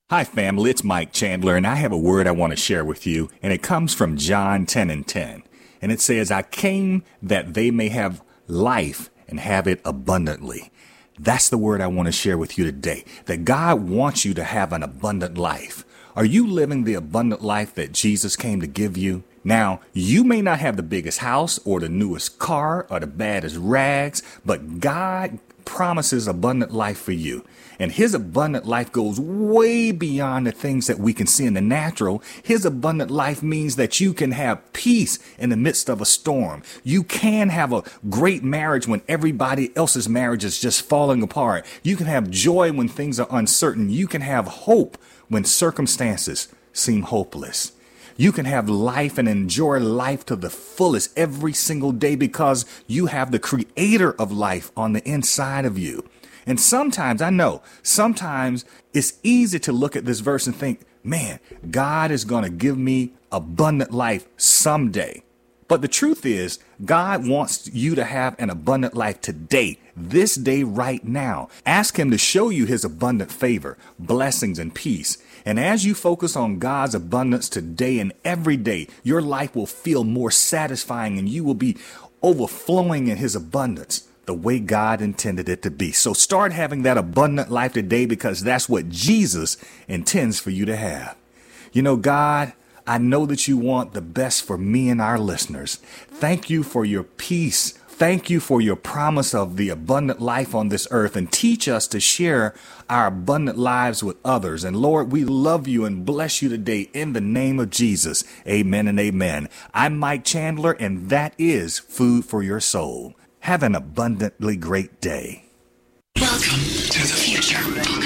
Hi, family. It's Mike Chandler, and I have a word I want to share with you, and it comes from John 10:10. And it says, I came that they may have life and have it abundantly. That's the word I want to share with you today, that God wants you to have an abundant life. Are you living the abundant life that Jesus came to give you? Now, you may not have the biggest house or the newest car or the baddest rags, but God promises abundant life for you. And his abundant life goes way beyond the things that we can see in the natural. His abundant life means that you can have peace in the midst of a storm. You can have a great marriage when everybody else's marriage is just falling apart. You can have joy when things are uncertain. You can have hope when circumstances seem hopeless. You can have life and enjoy life to the fullest every single day because you have the creator of life on the inside of you. And sometimes it's easy to look at this verse and think, man, God is going to give me abundant life someday. But the truth is, God wants you to have an abundant life today, this day, right now. Ask him to show you his abundant favor, blessings, and peace. And as you focus on God's abundance today and every day, your life will feel more satisfying and you will be overflowing in his abundance the way God intended it to be. So start having that abundant life today because that's what Jesus intends for you to have. You know, God, I know that you want the best for me and our listeners. Thank you for your peace. Thank you for your promise of the abundant life on this earth, and teach us to share our abundant lives with others. And Lord, we love you and bless you today in the name of Jesus. Amen and amen. I'm Mike Chandler, and that is Food for Your Soul. Have an abundantly great day. Welcome to the future.